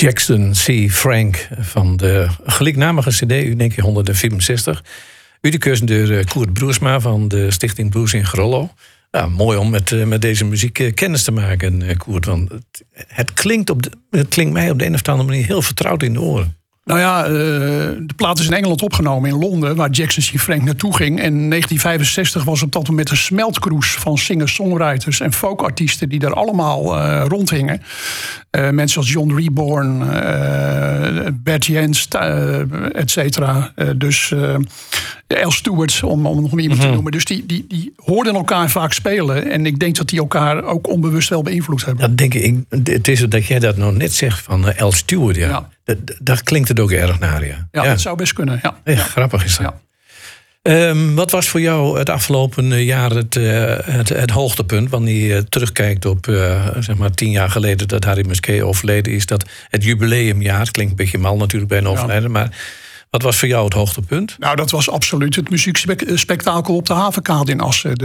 Jackson C. Frank van de gelijknamige cd, u denk je 164. Uitgekozen door Koert Broersma van de Stichting Blues in Grollo. Nou, mooi om met deze muziek kennis te maken, Koert. Want het klinkt mij op de een of andere manier heel vertrouwd in de oren. Nou ja, de plaat is in Engeland opgenomen, in Londen, waar Jackson C. Frank naartoe ging. En in 1965 was op dat moment een smeltkroes van singer-songwriters en folkartiesten die daar allemaal rondhingen. Mensen als John Reborn, Bert Jens, et cetera. L. Stewart, om nog maar iemand te noemen. Dus die hoorden elkaar vaak spelen. En ik denk dat die elkaar ook onbewust wel beïnvloed hebben. Dat denk ik. Het is dat jij dat nog net zegt van L. Stewart. Ja. Daar klinkt het ook erg naar, ja. Ja, dat zou best kunnen, ja. Grappig is dat. Ja. Wat was voor jou het afgelopen jaar het hoogtepunt? Wanneer je terugkijkt op zeg maar 10 jaar geleden dat Harry Musquet overleden is. Dat het jubileumjaar, klinkt een beetje mal natuurlijk bij een overlijden. Maar wat was voor jou het hoogtepunt? Nou, dat was absoluut het muziekspektakel op de Havenkade in Assen.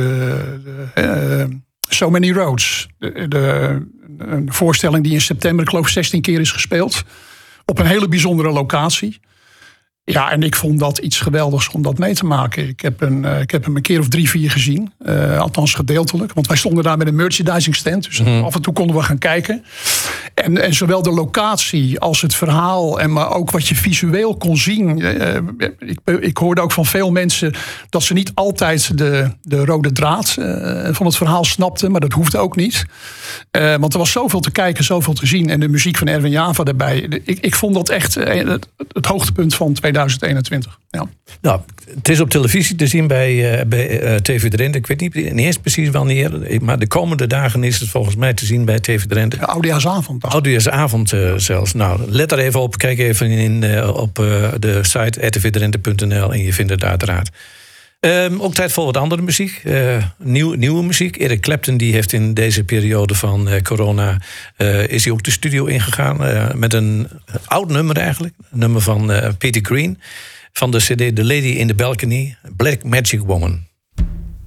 So Many Roads. Een voorstelling die in september, ik geloof 16 keer is gespeeld. Op een hele bijzondere locatie. Ja, en ik vond dat iets geweldigs om dat mee te maken. Ik heb hem een keer of 3, 4 gezien. Althans gedeeltelijk. Want wij stonden daar met een merchandising stand. Dus af en toe konden we gaan kijken. En zowel de locatie als het verhaal. En maar ook wat je visueel kon zien. Ik hoorde ook van veel mensen dat ze niet altijd de rode draad van het verhaal snapten. Maar dat hoefde ook niet. Want er was zoveel te kijken, zoveel te zien. En de muziek van Erwin Java daarbij. Ik vond dat echt het hoogtepunt van 2021. Ja. Nou, het is op televisie te zien bij TV Drenthe. Ik weet niet eens precies wanneer. Maar de komende dagen is het volgens mij te zien bij TV Drenthe. Ja, Oudejaarsavond. Oudejaarsavond zelfs. Nou, let er even op. Kijk even op de site rtvdrenthe.nl en je vindt het uiteraard. Ook tijd voor wat andere muziek. Nieuwe muziek. Eric Clapton die heeft in deze periode van corona is hij ook de studio ingegaan met een oud nummer eigenlijk. Een nummer van Peter Green van de CD The Lady in the Balcony, Black Magic Woman.